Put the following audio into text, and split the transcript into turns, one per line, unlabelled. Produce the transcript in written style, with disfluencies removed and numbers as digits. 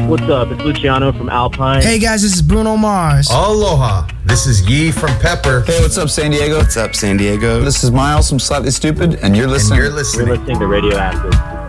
What's up? It's Luciano from Alpine.
Hey guys, this is Bruno Mars.
Aloha. This is Yee from Pepper.
Hey, what's up, San Diego?
What's up, San Diego?
This is Miles from Slightly Stupid, and you're listening.
We're listening to Radioactive.